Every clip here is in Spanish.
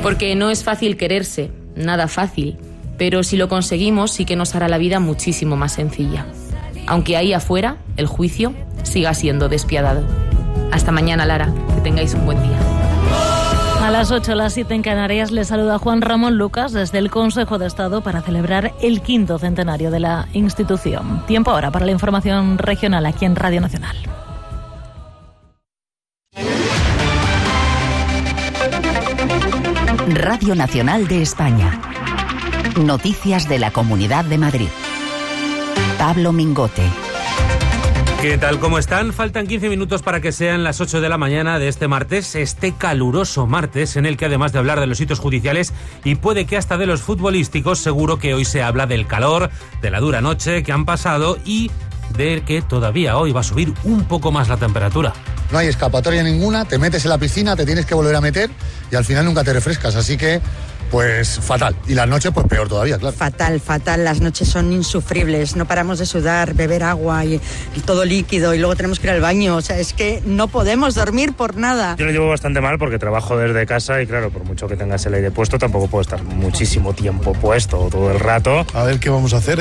Porque no es fácil quererse, nada fácil, pero si lo conseguimos sí que nos hará la vida muchísimo más sencilla. Aunque ahí afuera, el juicio siga siendo despiadado. Hasta mañana, Lara, que tengáis un buen día. A las 8, las 7 en Canarias, le saluda Juan Ramón Lucas desde el Consejo de Estado para celebrar el 5º centenario de la institución. Tiempo ahora para la información regional aquí en Radio Nacional. Radio Nacional de España. Noticias de la Comunidad de Madrid. Pablo Mingote. ¿Qué tal? ¿Cómo están? Faltan 15 minutos para que sean las 8 de la mañana de este martes, este caluroso martes, en el que además de hablar de los hitos judiciales y puede que hasta de los futbolísticos, seguro que hoy se habla del calor, de la dura noche que han pasado y de que todavía hoy va a subir un poco más la temperatura. No hay escapatoria ninguna, te metes en la piscina, te tienes que volver a meter y al final nunca te refrescas, así que pues fatal. Y las noches pues peor todavía, claro. Fatal, las noches son insufribles, no paramos de sudar, beber agua y todo líquido y luego tenemos que ir al baño, o sea, es que no podemos dormir por nada. Yo lo llevo bastante mal porque trabajo desde casa y claro, por mucho que tengas el aire puesto tampoco puedo estar muchísimo tiempo puesto todo el rato. A ver qué vamos a hacer,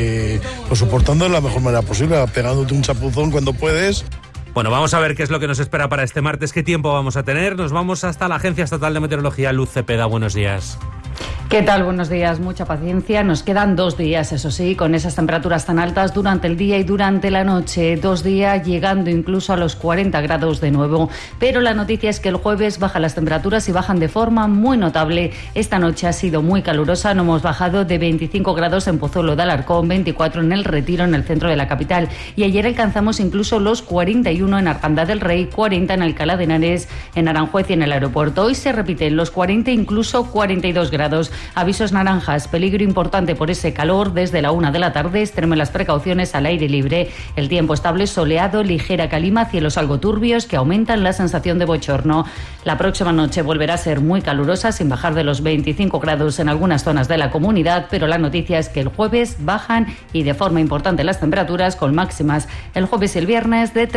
pues soportando de la mejor manera posible, pegándote un chapuzón cuando puedes. Bueno, vamos a ver qué es lo que nos espera para este martes, qué tiempo vamos a tener. Nos vamos hasta la Agencia Estatal de Meteorología, Luz Cepeda. Buenos días. ¿Qué tal? Buenos días, mucha paciencia. Nos quedan 2 días, eso sí, con esas temperaturas tan altas durante el día y durante la noche. 2 días llegando incluso a los 40 grados de nuevo. Pero la noticia es que el jueves bajan las temperaturas y bajan de forma muy notable. Esta noche ha sido muy calurosa. No hemos bajado de 25 grados en Pozuelo de Alarcón, 24 en El Retiro, en el centro de la capital. Y ayer alcanzamos incluso los 41 en Arganda del Rey, 40 en Alcalá de Henares, en Aranjuez y en el aeropuerto. Hoy se repiten los 40, incluso 42 grados. Avisos naranjas, peligro importante por ese calor desde la 1 de la tarde. Extremen las precauciones al aire libre. El tiempo estable, soleado, ligera calima, cielos algo turbios que aumentan la sensación de bochorno. La próxima noche volverá a ser muy calurosa, sin bajar de los 25 grados en algunas zonas de la comunidad, pero la noticia es que el jueves bajan y de forma importante las temperaturas, con máximas el jueves y el viernes de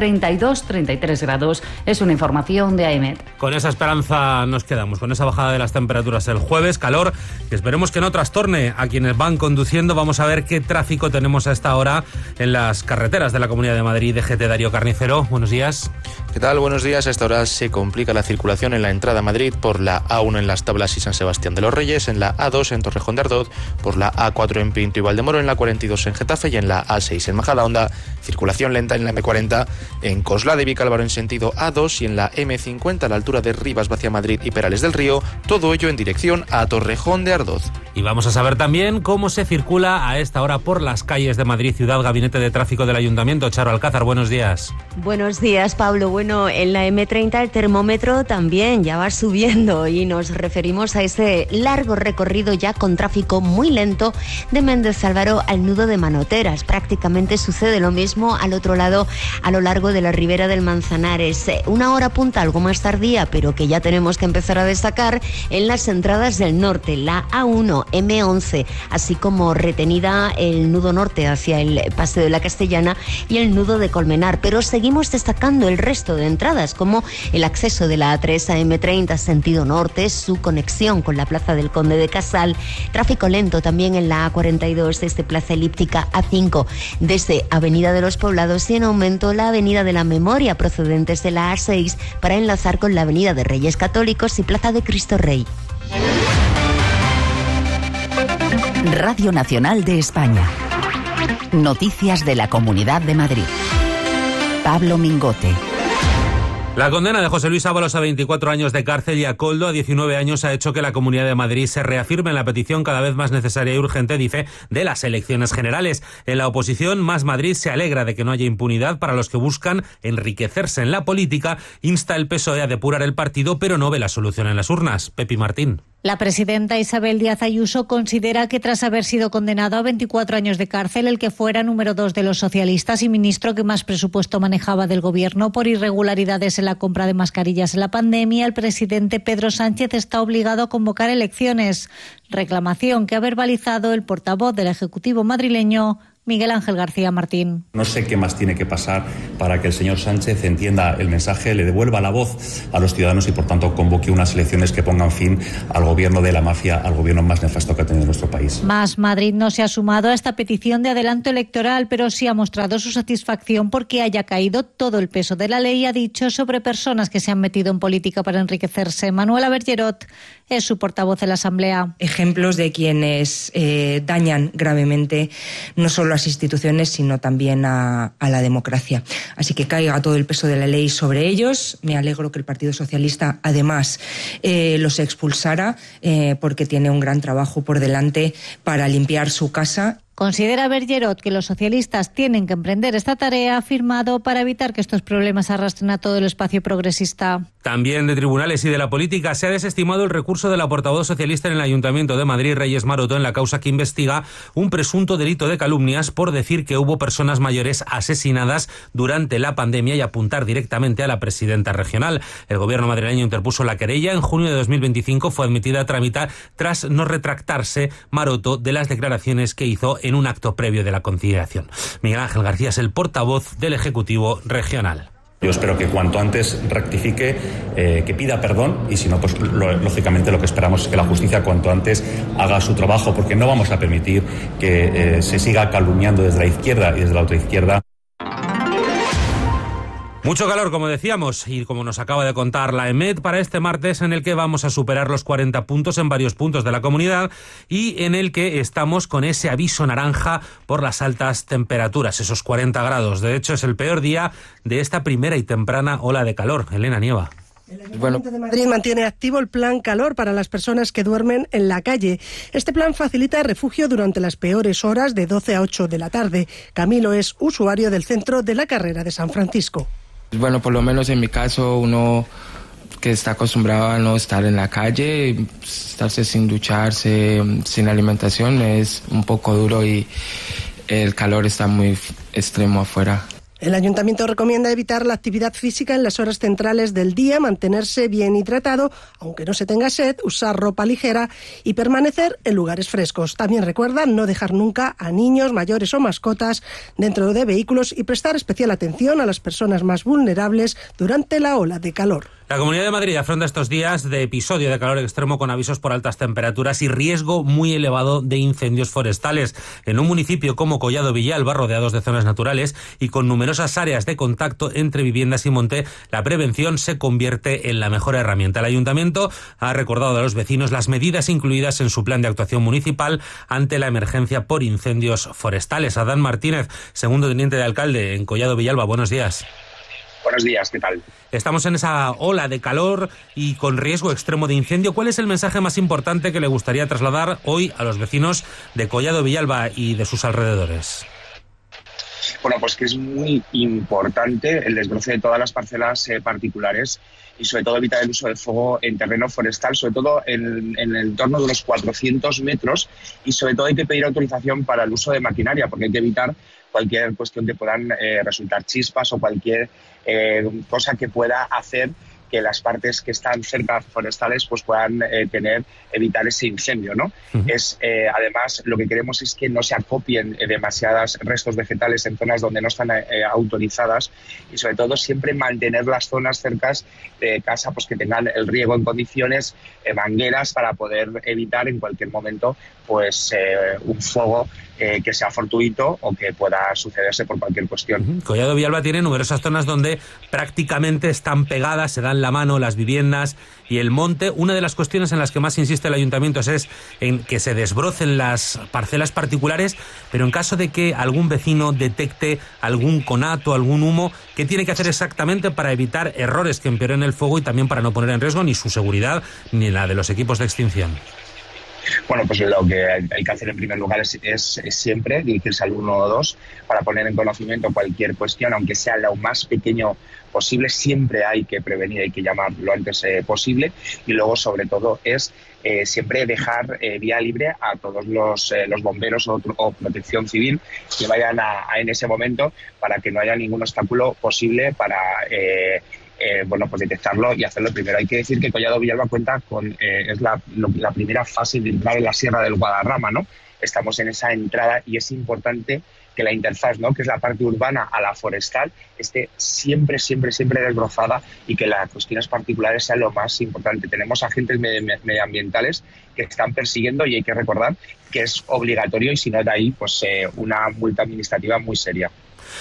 32-33 grados. Es una información de AEMET. Con esa esperanza nos quedamos, con esa bajada de las temperaturas el jueves, calor que esperemos que no trastorne a quienes van conduciendo. Vamos a ver qué tráfico tenemos a esta hora en las carreteras de la Comunidad de Madrid. DGT Darío Carnicero, buenos días. ¿Qué tal? Buenos días. A esta hora se complica la circulación en la entrada a Madrid por la A1 en Las Tablas y San Sebastián de los Reyes, en la A2 en Torrejón de Ardoz, por la A4 en Pinto y Valdemoro, en la 42 en Getafe y en la A6 en Majadahonda. Circulación lenta en la M40 en Coslada y Vicálvaro en sentido A2 y en la M50 a la altura de Rivas, Vacia Madrid y Perales del Río, todo ello en dirección a Torrejón de Ardoz. Y vamos a saber también cómo se circula a esta hora por las calles de Madrid Ciudad. Gabinete de Tráfico del Ayuntamiento, Charo Alcázar, buenos días. Buenos días, Pablo. Bueno, en la M30 el termómetro también ya va subiendo y nos referimos a ese largo recorrido ya con tráfico muy lento de Méndez Álvaro al nudo de Manoteras. Prácticamente sucede lo mismo al otro lado, a lo largo de la ribera del Manzanares. Una hora punta algo más tardía, pero que ya tenemos que empezar a destacar en las entradas del norte, la A1, M11, así como retenida el nudo norte hacia el Paseo de la Castellana y el nudo de Colmenar. Pero seguimos destacando el resto de entradas, como el acceso de la A3 a M30 sentido norte, su conexión con la Plaza del Conde de Casal, tráfico lento también en la A42 desde Plaza Elíptica A5, desde Avenida de los Poblados y en aumento la Avenida de la Memoria procedentes de la A6 para enlazar con la Avenida de Reyes Católicos y Plaza de Cristo Rey. Radio Nacional de España. Noticias de la Comunidad de Madrid. Pablo Mingote. La condena de José Luis Ábalos a 24 años de cárcel y a Koldo a 19 años ha hecho que la Comunidad de Madrid se reafirme en la petición cada vez más necesaria y urgente, dice, de las elecciones generales. En la oposición, Más Madrid se alegra de que no haya impunidad para los que buscan enriquecerse en la política. Insta el PSOE a depurar el partido, pero no ve la solución en las urnas. Pepi Martín. La presidenta Isabel Díaz Ayuso considera que tras haber sido condenado a 24 años de cárcel, el que fuera número 2 de los socialistas y ministro que más presupuesto manejaba del gobierno por irregularidades en la compra de mascarillas en la pandemia, el presidente Pedro Sánchez está obligado a convocar elecciones. Reclamación que ha verbalizado el portavoz del Ejecutivo madrileño, Miguel Ángel García Martín. No sé qué más tiene que pasar para que el señor Sánchez entienda el mensaje, le devuelva la voz a los ciudadanos y, por tanto, convoque unas elecciones que pongan fin al gobierno de la mafia, al gobierno más nefasto que ha tenido nuestro país. Más Madrid no se ha sumado a esta petición de adelanto electoral, pero sí ha mostrado su satisfacción porque haya caído todo el peso de la ley, ha dicho, sobre personas que se han metido en política para enriquecerse. Manuela Bergerot es su portavoz en la Asamblea. Ejemplos de quienes dañan gravemente no solo a las instituciones, sino también a la democracia. Así que caiga todo el peso de la ley sobre ellos. Me alegro que el Partido Socialista, además, los expulsara, porque tiene un gran trabajo por delante para limpiar su casa. Considera Bergerot que los socialistas tienen que emprender esta tarea, firmado para evitar que estos problemas arrastren a todo el espacio progresista. También de tribunales y de la política se ha desestimado el recurso de la portavoz socialista en el Ayuntamiento de Madrid, Reyes Maroto, en la causa que investiga un presunto delito de calumnias por decir que hubo personas mayores asesinadas durante la pandemia y apuntar directamente a la presidenta regional. El gobierno madrileño interpuso la querella. En junio de 2025 fue admitida a tramitar tras no retractarse Maroto de las declaraciones que hizo en un acto previo de la conciliación. Miguel Ángel García es el portavoz del Ejecutivo regional. Yo espero que cuanto antes rectifique, que pida perdón y si no, pues lógicamente lo que esperamos es que la justicia cuanto antes haga su trabajo, porque no vamos a permitir que se siga calumniando desde la izquierda y desde la ultraizquierda. Mucho calor, como decíamos, y como nos acaba de contar la EMET, para este martes, en el que vamos a superar los 40 puntos en varios puntos de la comunidad y en el que estamos con ese aviso naranja por las altas temperaturas, esos 40 grados. De hecho, es el peor día de esta primera y temprana ola de calor. Elena Nieva. El Ayuntamiento de Madrid mantiene activo el plan calor para las personas que duermen en la calle. Este plan facilita refugio durante las peores horas de 12 a 8 de la tarde. Camilo es usuario del centro de la Carrera de San Francisco. Bueno, por lo menos en mi caso, uno que está acostumbrado a no estar en la calle, estarse sin ducharse, sin alimentación, es un poco duro y el calor está muy extremo afuera. El Ayuntamiento recomienda evitar la actividad física en las horas centrales del día, mantenerse bien hidratado, aunque no se tenga sed, usar ropa ligera y permanecer en lugares frescos. También recuerda no dejar nunca a niños, mayores o mascotas dentro de vehículos y prestar especial atención a las personas más vulnerables durante la ola de calor. La Comunidad de Madrid afronta estos días de episodio de calor extremo con avisos por altas temperaturas y riesgo muy elevado de incendios forestales. En un municipio como Collado Villalba, rodeados de zonas naturales y con numerosas áreas de contacto entre viviendas y monte, la prevención se convierte en la mejor herramienta. El Ayuntamiento ha recordado a los vecinos las medidas incluidas en su plan de actuación municipal ante la emergencia por incendios forestales. Adán Martínez, segundo teniente de alcalde en Collado Villalba, buenos días. Buenos días, ¿qué tal? Estamos en esa ola de calor y con riesgo extremo de incendio. ¿Cuál es el mensaje más importante que le gustaría trasladar hoy a los vecinos de Collado Villalba y de sus alrededores? Bueno, pues que es muy importante el desbroce de todas las parcelas particulares y sobre todo evitar el uso del fuego en terreno forestal, sobre todo en el entorno de los 400 metros y sobre todo hay que pedir autorización para el uso de maquinaria porque hay que evitar cualquier cuestión que puedan resultar chispas o cualquier cosa que pueda hacer que las partes que están cerca forestales pues puedan evitar ese incendio, ¿no? Además, lo que queremos es que no se acopien demasiados restos vegetales en zonas donde no están autorizadas y sobre todo siempre mantener las zonas cercas de casa pues que tengan el riego en condiciones, mangueras para poder evitar en cualquier momento pues un fuego que sea fortuito o que pueda sucederse por cualquier cuestión. Collado Villalba tiene numerosas zonas donde prácticamente están pegadas, se dan la mano las viviendas y el monte. Una de las cuestiones en las que más insiste el Ayuntamiento es en que se desbrocen las parcelas particulares, pero en caso de que algún vecino detecte algún conato, algún humo, ¿qué tiene que hacer exactamente para evitar errores que empeoren el fuego y también para no poner en riesgo ni su seguridad ni la de los equipos de extinción? Bueno, pues lo que hay que hacer en primer lugar es siempre dirigirse al 112 para poner en conocimiento cualquier cuestión, aunque sea lo más pequeño posible. Siempre hay que prevenir, hay que llamar lo antes posible y luego sobre todo es siempre dejar vía libre a todos los bomberos o protección civil que vayan en ese momento para que no haya ningún obstáculo posible para pues detectarlo y hacerlo primero. Hay que decir que Collado Villalba cuenta con es la primera fase de entrar en la Sierra del Guadarrama, ¿no? estamos en esa entrada y es importante que la interfaz, ¿no?, que es la parte urbana a la forestal, esté siempre desbrozada y que las cuestiones particulares sean lo más importante. Tenemos agentes medioambientales que están persiguiendo y hay que recordar que es obligatorio y si no de ahí, pues una multa administrativa muy seria.